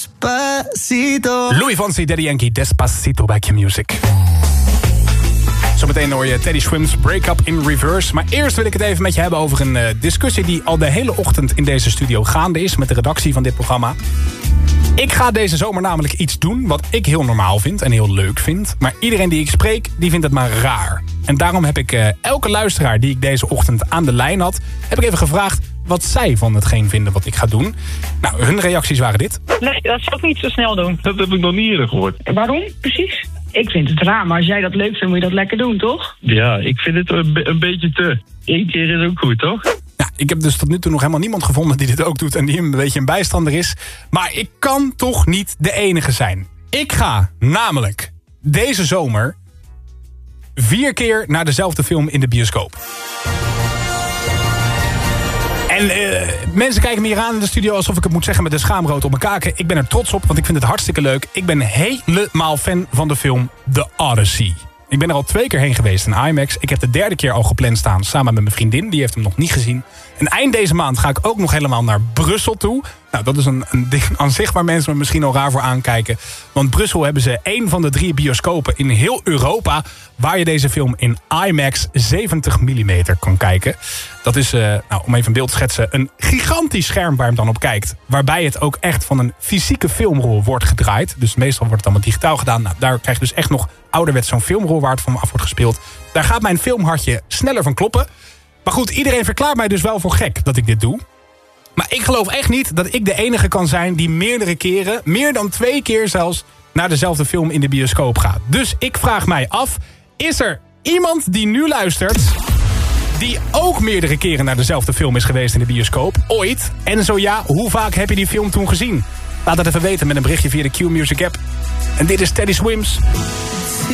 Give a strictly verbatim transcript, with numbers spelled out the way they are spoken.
Despacito. Louis Fonsi, Daddy Yankee, Despacito bij Q-Music. Zometeen hoor je Teddy Swims Break Up in Reverse. Maar eerst wil ik het even met je hebben over een uh, discussie... die al de hele ochtend in deze studio gaande is... met de redactie van dit programma. Ik ga deze zomer namelijk iets doen wat ik heel normaal vind en heel leuk vind. Maar iedereen die ik spreek, die vindt het maar raar. En daarom heb ik uh, elke luisteraar die ik deze ochtend aan de lijn had... heb ik even gevraagd wat zij van hetgeen vinden wat ik ga doen. Nou, hun reacties waren dit. Nee, dat zou ik niet zo snel doen. Dat heb ik nog niet eerder gehoord. Waarom precies? Ik vind het raar, maar als jij dat leuk vindt, moet je dat lekker doen, toch? Ja, ik vind het een, be- een beetje te. Eén keer is ook goed, toch? Ja, ik heb dus tot nu toe nog helemaal niemand gevonden die dit ook doet... en die een beetje een bijstander is. Maar ik kan toch niet de enige zijn. Ik ga namelijk deze zomer... vier keer naar dezelfde film in de bioscoop. En uh, mensen kijken me hier aan in de studio alsof ik het moet zeggen met de schaamrood op mijn kaken. Ik ben er trots op, want ik vind het hartstikke leuk. Ik ben helemaal fan van de film The Odyssey. Ik ben er al twee keer heen geweest in IMAX. Ik heb de derde keer al gepland staan samen met mijn vriendin. Die heeft hem nog niet gezien. En eind deze maand ga ik ook nog helemaal naar Brussel toe. Nou, dat is een, een ding aan zich waar mensen me misschien al raar voor aankijken. Want Brussel hebben ze één van de drie bioscopen in heel Europa... waar je deze film in IMAX zeventig millimeter kan kijken. Dat is, uh, nou, om even een beeld te schetsen, een gigantisch scherm waar je hem dan op kijkt. Waarbij het ook echt van een fysieke filmrol wordt gedraaid. Dus meestal wordt het allemaal digitaal gedaan. Nou, daar krijg je dus echt nog ouderwets zo'n filmrol waar het van af wordt gespeeld. Daar gaat mijn filmhartje sneller van kloppen. Maar goed, iedereen verklaart mij dus wel voor gek dat ik dit doe. Maar ik geloof echt niet dat ik de enige kan zijn die meerdere keren, meer dan twee keer zelfs, naar dezelfde film in de bioscoop gaat. Dus ik vraag mij af, is er iemand die nu luistert die ook meerdere keren naar dezelfde film is geweest in de bioscoop? Ooit? En zo ja, hoe vaak heb je die film toen gezien? Laat het even weten met een berichtje via de Q-Music app. En dit is Teddy Swims.